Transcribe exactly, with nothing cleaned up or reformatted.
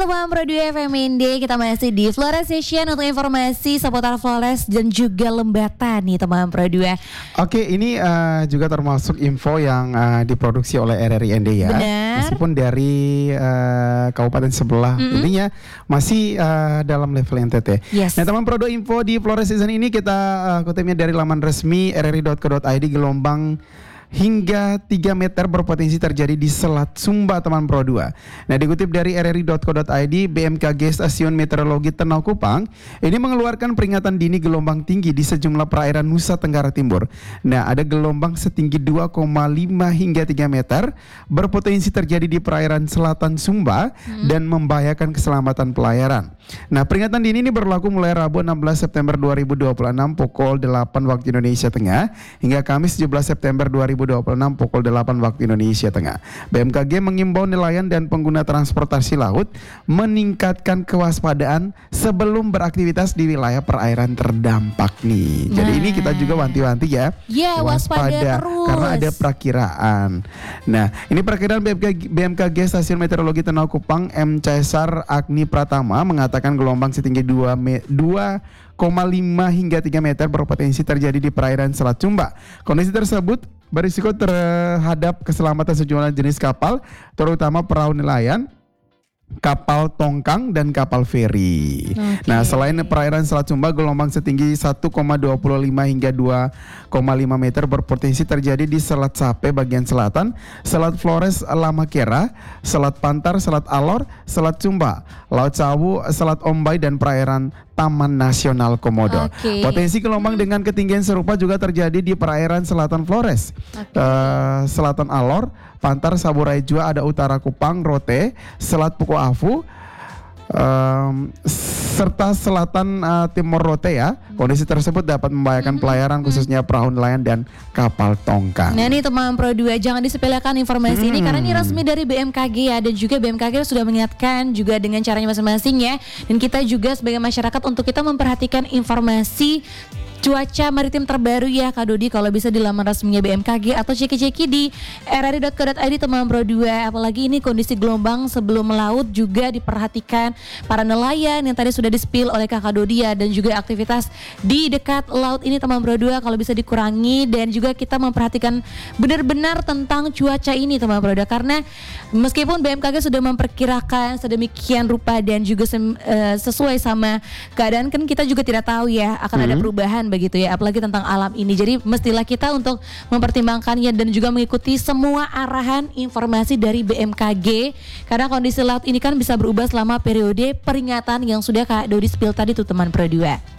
teman Pro dua F M Inde, kita masih di Flores Session untuk informasi seputar Flores dan juga Lembata nih teman Pro dua. Oke, ini uh, juga termasuk info yang uh, diproduksi oleh R R I Inde ya. Benar. Meskipun dari uh, kabupaten sebelah, mm-hmm. intinya masih uh, dalam level N T T. Yes. Nah teman Pro dua info di Flores Season ini kita uh, kutipnya dari laman resmi r r i dot co dot i d, gelombang hingga tiga meter berpotensi terjadi di Selat Sumba teman Pro dua. Nah dikutip dari r r i dot co dot i d, B M K G Stasiun Meteorologi Tenau Kupang ini mengeluarkan peringatan dini gelombang tinggi di sejumlah perairan Nusa Tenggara Timur. Nah ada gelombang setinggi dua koma lima hingga tiga meter berpotensi terjadi di perairan Selatan Sumba hmm. dan membahayakan keselamatan pelayaran. Nah peringatan dini ini berlaku mulai Rabu enam belas September dua ribu dua puluh enam pukul delapan waktu Indonesia Tengah hingga Kamis tujuh belas September dua ribu dua puluh enam pukul delapan waktu Indonesia Tengah. B M K G mengimbau nelayan dan pengguna transportasi laut meningkatkan kewaspadaan sebelum beraktivitas di wilayah perairan terdampak nih. Nah. Jadi ini kita juga wanti-wanti ya. Ya, waspada, waspada terus. Karena ada perakiraan. Nah, ini perakiraan B M K G, B M K G Stasiun Meteorologi Tenau Kupang M. Caesar Agni Pratama mengatakan gelombang setinggi dua koma lima hingga tiga meter berpotensi terjadi di perairan Selat Sumba. Kondisi tersebut berisiko terhadap keselamatan sejumlah jenis kapal, terutama perahu nelayan, kapal tongkang dan kapal feri. Okay. Nah, selain perairan Selat Sumba, gelombang setinggi satu koma dua lima hingga dua koma lima meter berpotensi terjadi di Selat Sape bagian selatan, Selat Flores Lamakera, Selat Pantar, Selat Alor, Selat Sumba, Laut Sawu, Selat Ombai dan perairan Taman Nasional Komodo. Okay. Potensi gelombang hmm. dengan ketinggian serupa juga terjadi di perairan Selatan Flores, okay. uh, Selatan Alor, Pantar, Saburai Jua, ada Utara Kupang, Rote, Selat Puko Afu, um, serta Selatan uh, Timur Rote ya. Kondisi tersebut dapat membahayakan hmm. pelayaran khususnya perahu nelayan dan kapal tongkang. Nah ini teman Pro dua, jangan disepelekan informasi hmm. ini karena ini resmi dari B M K G ya, dan juga B M K G sudah mengingatkan juga dengan caranya masing-masing ya. Dan kita juga sebagai masyarakat untuk kita memperhatikan informasi cuaca maritim terbaru ya Kak Dodi, kalau bisa di laman resminya B M K G atau ceki-ceki di r r i dot co dot i d teman Pro dua. Apalagi ini kondisi gelombang sebelum melaut juga diperhatikan para nelayan yang tadi sudah di-spill oleh Kakak Dodi ya, dan juga aktivitas di dekat laut ini teman Pro dua kalau bisa dikurangi, dan juga kita memperhatikan benar-benar tentang cuaca ini teman Pro dua, karena meskipun B M K G sudah memperkirakan sedemikian rupa dan juga sem, uh, sesuai sama keadaan, kan kita juga tidak tahu ya akan hmm. ada perubahan begitu ya, apalagi tentang alam ini. Jadi mestilah kita untuk mempertimbangkannya dan juga mengikuti semua arahan informasi dari B M K G, karena kondisi laut ini kan bisa berubah selama periode peringatan yang sudah Kak Dodi spill tadi tuh teman Pro dua.